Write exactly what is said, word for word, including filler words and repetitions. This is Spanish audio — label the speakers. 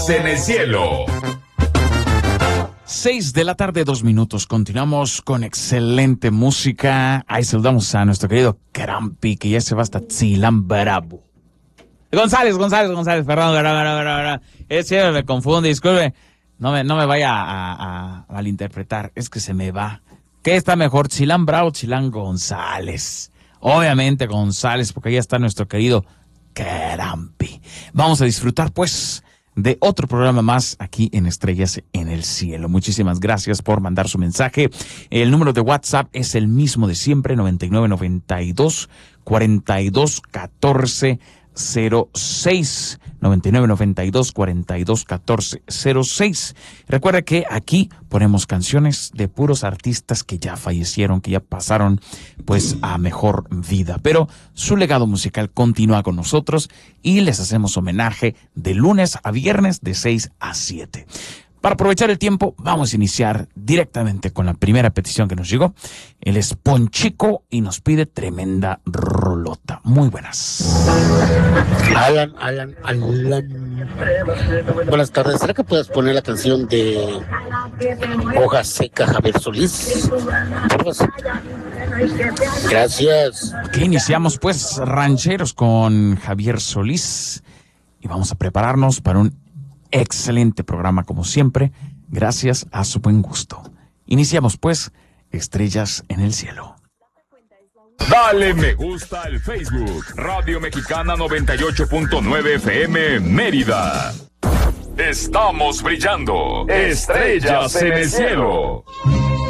Speaker 1: En el cielo.
Speaker 2: Seis de la tarde, dos minutos. Continuamos con excelente música. Ahí saludamos a nuestro querido Crampi, que ya se va hasta Tzilán Bravo. González, González, González, perdón, perdón, perdón, perdón. Es cierto, me confunde, disculpe. No me, no me vaya a, a, a malinterpretar, es que se me va. ¿Qué está mejor, Tzilán Bravo o Tzilán González? Obviamente González, porque ahí está nuestro querido Crampi. Vamos a disfrutar, pues, de otro programa más aquí en Estrellas en el Cielo. Muchísimas gracias por mandar su mensaje. El número de WhatsApp es el mismo de siempre, noventa y nueve noventa y dos cuarenta y dos catorce cero seis. noventa y nueve noventa y dos cuarenta y dos catorce cero seis. Recuerda que aquí ponemos canciones de puros artistas que ya fallecieron, que ya pasaron pues a mejor vida, pero su legado musical continúa con nosotros y les hacemos homenaje de lunes a viernes de seis a siete. Para aprovechar el tiempo, vamos a iniciar directamente con la primera petición que nos llegó. Él es Ponchico y nos pide tremenda rolota. Muy buenas.
Speaker 3: Alan, Alan, Alan. Buenas tardes. ¿Será que puedes poner la canción de Hoja Seca, Javier Solís? Gracias.
Speaker 2: Que iniciamos pues rancheros con Javier Solís y vamos a prepararnos para un excelente programa como siempre, gracias a su buen gusto. Iniciamos pues Estrellas en el Cielo.
Speaker 1: Dale me gusta al Facebook Radio Mexicana noventa y ocho punto nueve F M Mérida. Estamos brillando. Estrellas en el cielo.